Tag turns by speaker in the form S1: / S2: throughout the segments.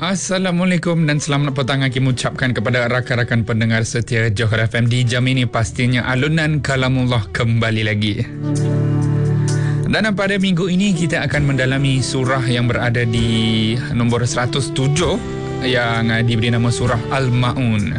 S1: Assalamualaikum dan selamat petang Hakim ucapkan kepada rakan-rakan pendengar setia Johor FM. Di jam ini pastinya alunan kalamullah kembali lagi. Dan pada minggu ini kita akan mendalami surah yang berada di nombor 107 yang diberi nama surah Al-Ma'un.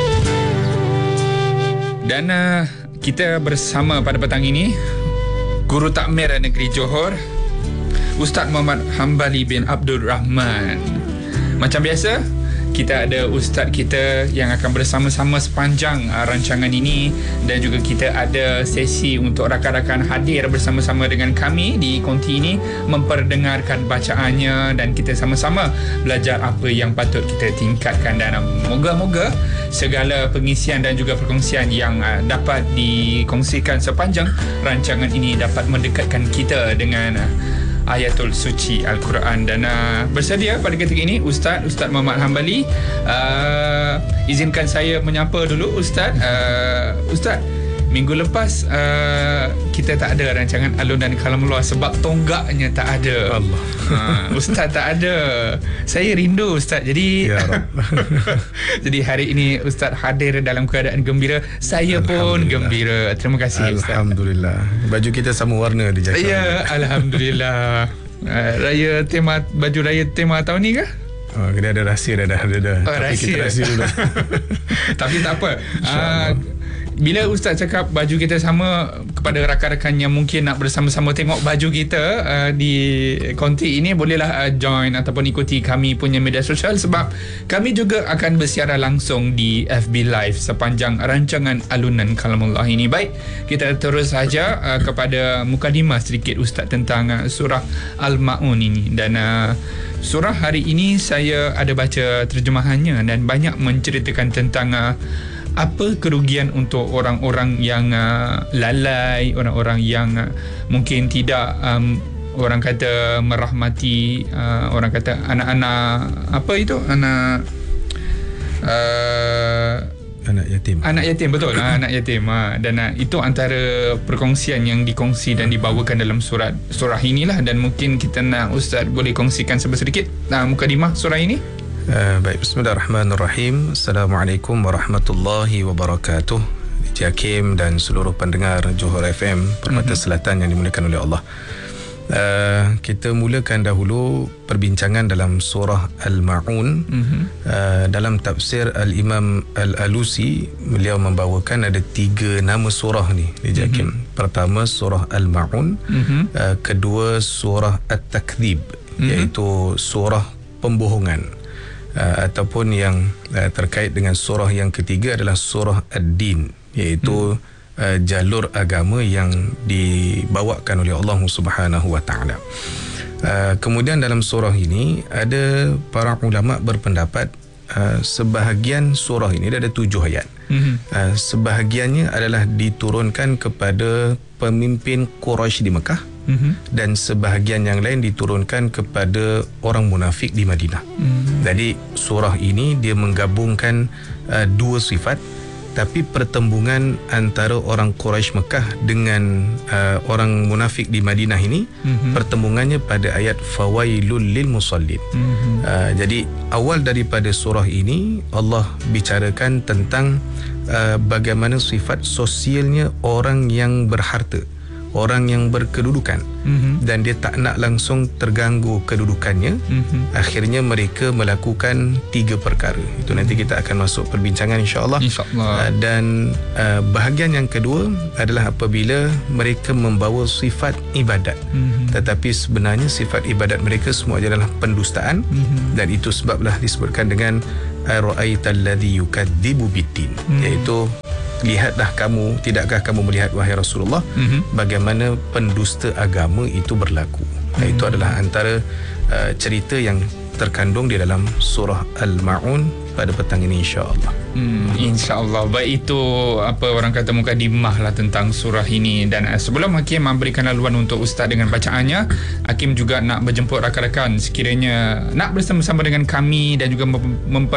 S1: Dan kita bersama pada petang ini Guru Takmir Negeri Johor, Ustaz Muhammad Hambali bin Abdul Rahman. Macam biasa, kita ada ustaz kita yang akan bersama-sama sepanjang rancangan ini, dan juga kita ada sesi untuk rakan-rakan hadir bersama-sama dengan kami di konti ini, memperdengarkan bacaannya dan kita sama-sama belajar apa yang patut kita tingkatkan. Dan moga-moga segala pengisian dan juga perkongsian yang dapat dikongsikan sepanjang rancangan ini dapat mendekatkan kita dengan ayatul suci Al-Quran. Dan bersedia pada ketika ini Ustaz Muhammad Hambali. Izinkan saya menyapa dulu Ustaz. Ustaz, minggu lepas kita tak ada rancangan alunan kalamullah sebab tonggaknya tak ada. Allah. Ustaz tak ada. Saya rindu Ustaz. Jadi ya jadi hari ini Ustaz hadir dalam keadaan gembira. Saya pun gembira. Terima kasih Ustaz.
S2: Alhamdulillah. Baju kita sama warna di Jakarta.
S1: Ya, alhamdulillah. Baju raya tema tahun ni ke?
S2: Kena ada rahsia dah. Tapi kita rahsia dulu.
S1: Tapi tak apa. Bila Ustaz cakap baju kita sama, kepada rakan-rakan yang mungkin nak bersama-sama tengok baju kita di konti ini, bolehlah join ataupun ikuti kami punya media sosial, sebab kami juga akan bersiaran langsung di FB Live sepanjang rancangan alunan kalamullah ini. Baik, kita terus saja kepada mukadimah sedikit Ustaz tentang surah Al-Ma'un ini. Dan surah hari ini saya ada baca terjemahannya dan banyak menceritakan tentang apa kerugian untuk orang-orang yang lalai, orang-orang yang mungkin tidak orang kata merahmati orang kata anak-anak, apa itu, anak yatim, betul. Anak yatim. Dan itu antara perkongsian yang dikongsi dan dibawakan dalam surah inilah. Dan mungkin kita nak Ustaz boleh kongsikan sedikit mukadimah surah ini.
S2: Baik, bismillahirrahmanirrahim. Assalamualaikum warahmatullahi wabarakatuh. Hakim dan seluruh pendengar Johor FM Permata Selatan yang dimuliakan oleh Allah. Kita mulakan dahulu perbincangan dalam surah Al-Ma'un. Dalam tafsir Al-Imam Al-Alusi, beliau membawakan ada 3 nama surah ni di Hakim. Pertama surah Al-Ma'un, kedua surah At-Takdzib, iaitu surah pembohongan. Ataupun yang terkait dengan surah yang ketiga adalah surah Ad-Din, iaitu jalur agama yang dibawakan oleh Allah Subhanahu wa taala. Kemudian dalam surah ini ada para ulama berpendapat sebahagian surah ini ada 7 ayat. Sebahagiannya adalah diturunkan kepada pemimpin Quraisy di Mekah, dan sebahagian yang lain diturunkan kepada orang munafik di Madinah. Jadi surah ini dia menggabungkan 2 sifat, tapi pertembungan antara orang Quraisy Mekah dengan orang munafik di Madinah ini, pertembungannya pada ayat fawailul lil musallin. Jadi awal daripada surah ini Allah bicarakan tentang bagaimana sifat sosialnya orang yang berharta, orang yang berkedudukan, dan dia tak nak langsung terganggu kedudukannya. Akhirnya mereka melakukan 3 perkara. Itu nanti kita akan masuk perbincangan insya-Allah. Dan bahagian yang kedua adalah apabila mereka membawa sifat ibadat, tetapi sebenarnya sifat ibadat mereka semua adalah pendustaan. Dan itu sebablah disebutkan dengan ara'aital ladzi yukadzibu biddin, iaitu lihatlah kamu, tidakkah kamu melihat wahai Rasulullah, bagaimana pendusta agama itu berlaku. Itu adalah antara cerita yang terkandung di dalam surah Al-Ma'un pada petang ini insya-Allah.
S1: InsyaAllah. Baik, itu apa orang kata mukadimah lah tentang surah ini. Dan sebelum Hakim memberikan laluan untuk Ustaz dengan bacaannya, Hakim juga nak berjemput rakan-rakan sekiranya nak bersama-sama dengan kami dan juga